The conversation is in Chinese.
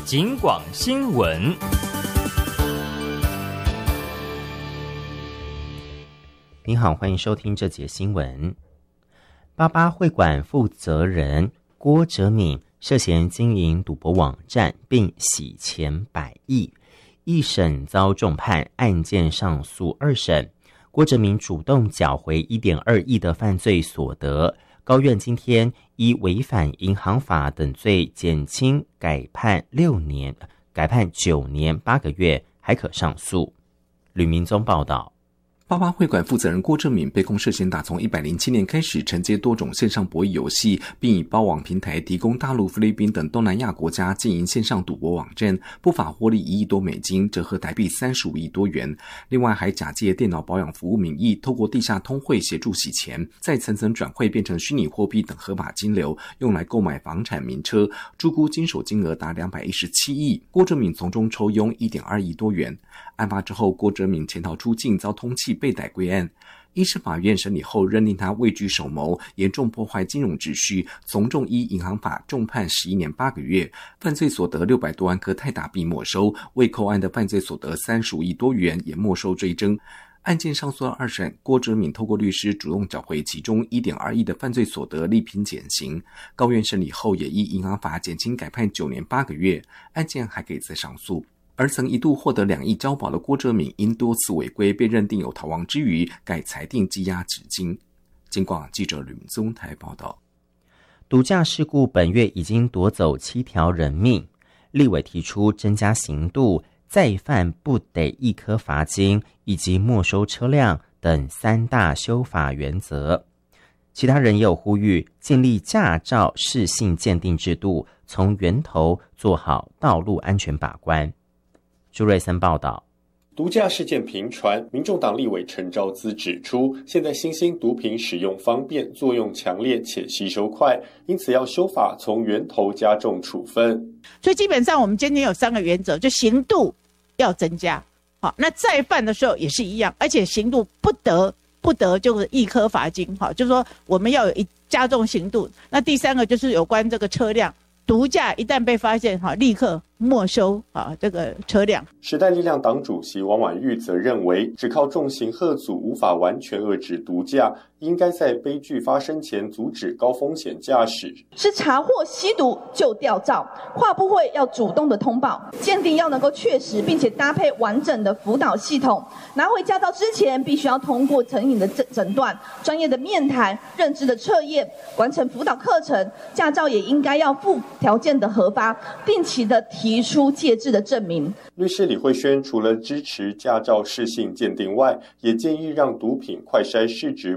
警广新闻。 您好，欢迎收听这节新闻。88会馆负责人郭哲敏涉嫌经营赌博网站并洗钱100亿，一审遭重判，案件上诉2审。郭哲敏主动缴回 1.2 亿的犯罪所得，高院今天依违反银行法等罪减轻改判9年8个月，还可上诉。吕明宗报道。 88会馆负责人郭哲敏被控涉嫌打从107年开始承接多种线上博弈游戏，并以包网平台提供大陆、菲律宾等东南亚国家经营线上赌博网站，不法获利1亿多美金，折合台币35亿多元。另外还假借电脑保养服务名义，透过地下通汇协助洗钱，再层层转汇变成虚拟货币等合法金流，用来购买房产名车，注估经手金额达217亿，郭哲敏从中抽佣 1.2 亿多元。案发之后，郭哲敏潜逃出境，遭通缉被逮归案。一审法院审理后认定他畏惧首谋，严重破坏金融秩序，从重依银行法重判11年8个月，犯罪所得600多万颗泰达币没收，未扣案的犯罪所得35亿多元也没收追征。案件上诉到2审，郭哲敏透过律师主动缴回其中 1.2 亿的犯罪所得，力拼减刑。高院审理后也依银行法减轻改判9年8个月，案件还可以再上诉。而曾一度获得2亿交保的郭哲敏，因多次违规被认定有逃亡之余，改裁定羁押至今。警广记者吕明宗台报道。 毒驾事故本月已经夺走7条人命，立委提出增加刑度，再犯不得1颗罚金，以及没收车辆等3大修法原则。其他人也有呼吁建立驾照适性鉴定制度，从源头做好道路安全把关。朱瑞森报道。 毒驾事件频传，民众党立委陈昭姿指出，现在新兴毒品使用方便，作用强烈且吸收快，因此要修法从源头加重处分。 所以基本上我们今天有3个原则，就刑度要增加，好，那再犯的时候也是一样，而且刑度不得就是1颗罚金，好，就是说我们要有加重刑度。那第3个就是有关这个车辆毒驾一旦被发现，立刻没收这个车辆。 时代力量党主席王婉玉则认为，只靠重刑吓阻无法完全遏制毒驾，应该在悲剧发生前阻止高风险驾驶。 是查获吸毒就吊照，跨部会要主动的通报，鉴定要能够确实，并且搭配完整的辅导系统。拿回驾照之前，必须要通过成瘾的诊断、专业的面谈、认知的测验，完成辅导课程。驾照也应该要附条件的核发，定期的提出戒治的证明。 律师李慧轩除了支持驾照适性鉴定外，也建议让毒品快筛试值